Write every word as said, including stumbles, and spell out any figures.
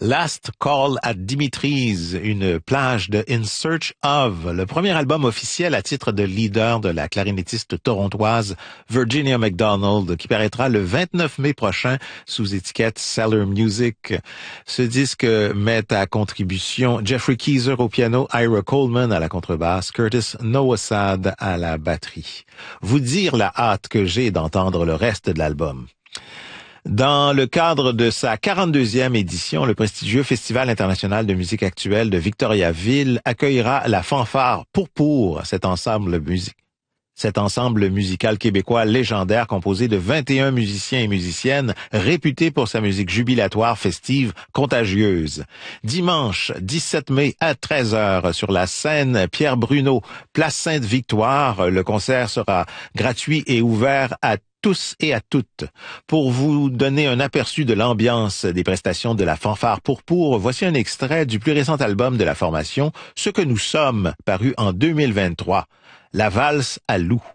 Last Call at Dimitri's, une plage de In Search of, le premier album officiel à titre de leader de la clarinettiste torontoise Virginia McDonald, qui paraîtra le vingt-neuf mai prochain sous étiquette Cellar Music. Ce disque met à contribution Jeffrey Keezer au piano, Ira Coleman à la contrebasse, Curtis Nowosad à la batterie. Vous dire la hâte que j'ai d'entendre le reste de l'album. Dans le cadre de sa quarante-deuxième édition, le prestigieux Festival international de musique actuelle de Victoriaville accueillera la fanfare Pourpour, cet ensemble musique. Cet ensemble musical québécois légendaire composé de vingt et un musiciens et musiciennes réputés pour sa musique jubilatoire, festive, contagieuse. Dimanche dix-sept mai à treize heures sur la scène Pierre Bruno, place Sainte-Victoire, le concert sera gratuit et ouvert à tous et à toutes. Pour vous donner un aperçu de l'ambiance des prestations de la fanfare Pourpour, voici un extrait du plus récent album de la formation, Ce que nous sommes, paru en deux mille vingt-trois, La valse à loup.